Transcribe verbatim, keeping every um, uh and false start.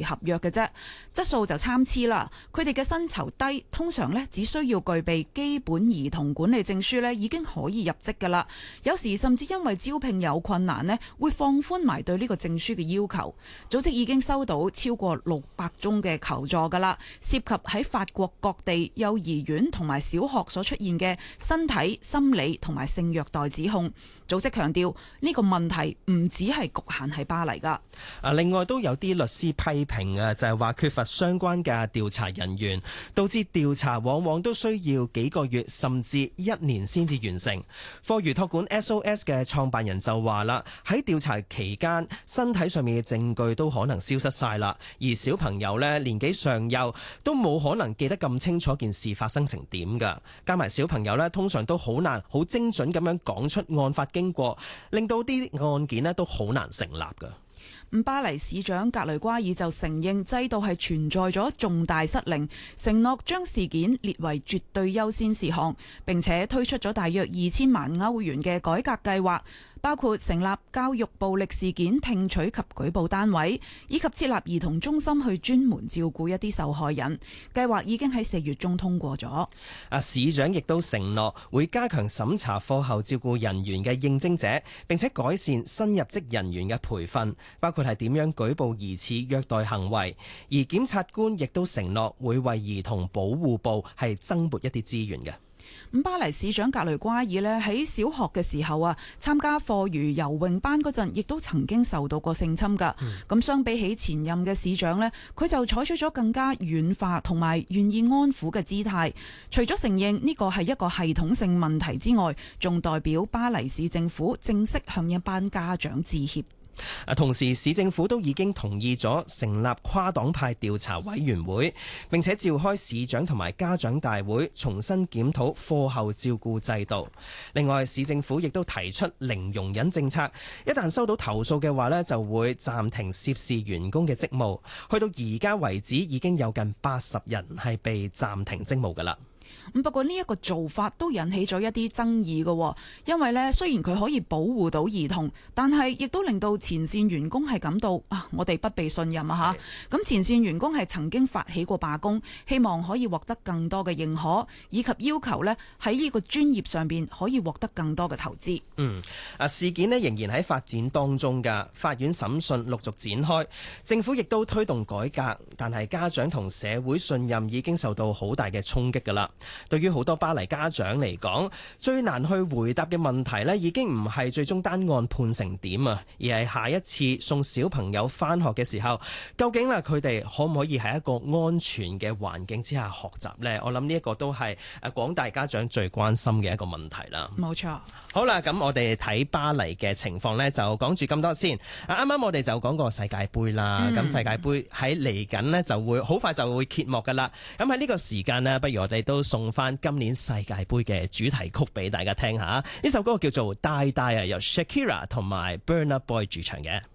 期合約嘅啫，質素就參差啦。佢哋嘅薪酬低，通常呢只需要具備基本兒童管理證書呢已經可以入職㗎啦。有時甚至因為招聘有困難呢，會放寬埋對呢個證書嘅要求。組織已經收到超過六百宗嘅求助㗎啦，涉及喺法國各地幼兒園同埋小學所出現嘅身體、心理同埋性虐待指控。組織強調呢個問題唔只係局限喺巴黎㗎。 啊，另外都有啲律師批評啊，就係話缺乏相關嘅調查人員，導致調查往往都需要幾個月甚至一年先至完成。課餘託管 S O S 嘅創辦人就話啦，喺調查期間，身體上面嘅證據都可能消失晒啦，而小朋友呢，年紀尚幼，都冇可能記得咁清楚件事發生成點㗎。加埋小朋友呢，通常都好難好精準咁樣講出案發經過，令到啲案件呢都好難成立㗎。 巴黎市長格雷瓜爾就承認制度係存在咗重大失靈，承諾將事件列為絕對優先事項，並且推出咗大約二千萬歐元嘅改革計劃，包括成立教育暴力事件聽取及舉報單位，以及設立兒童中心去專門照顧一啲受害人。計劃已經喺四月中通過咗。 啊，市長亦都承諾會加強審查課後照顧人員嘅應徵者，並且改善新入職人員嘅培訓，包括係點樣舉報疑似虐待行為。而檢察官亦都承諾會為兒童保護部係增撥一啲資源嘅。 咁巴黎市長格雷瓜爾呢喺小學嘅時候啊，參加課餘游泳班嗰陣，亦都曾經受到過性侵噶。咁、嗯、相比起前任嘅市長呢，佢就採取咗更加軟化同埋願意安撫嘅姿態。除咗承認呢個係一個系統性問題之外，仲代表巴黎市政府正式向一班家長致歉。 同時市政府都已經同意咗成立跨黨派調查委員會，並且召開市長同埋家長大會，重新檢討課後照顧制度。另外，市政府亦都提出零容忍政策，一旦收到投訴嘅話呢，就會暫停涉事員工嘅職務。去到而家為止，已經有近八十人係被暫停職務㗎喇。 咁不過呢一個做法都引起咗一啲爭議嘅，因為呢，雖然佢可以保護到兒童，但係亦都令到前線員工係感到啊，我哋不被信任啊嚇。咁前線員工係曾經發起過罷工，希望可以獲得更多嘅認可，以及要求呢喺呢個專業上邊可以獲得更多嘅投資。 嗯，啊事件呢仍然喺發展當中㗎，法院審訊陸續展開，政府亦都推動改革，但係家長同社會信任已經受到好大嘅衝擊㗎啦。對於好多巴黎家長嚟講，最難去回答嘅問題呢，已經唔係最終單案判成點啊，而係下一次送小朋友返學嘅時候，究竟啦佢哋可唔可以喺一個安全嘅環境之下學習呢？我諗呢一個都係誒廣大家長最關心嘅一個問題啦。 冇錯。 好啦，咁我哋睇巴黎嘅情況呢，就講住咁多先。啊，啱啱我哋就講過世界盃啦，咁、嗯、世界盃喺嚟緊呢，就會好快就會揭幕噶啦。咁喺呢個時間呢，不如我哋都送翻今年世界盃嘅主題曲俾大家聽下。呢首歌叫做《Die Die》啊，由 Shakira 同埋 Burna Boy 主唱嘅。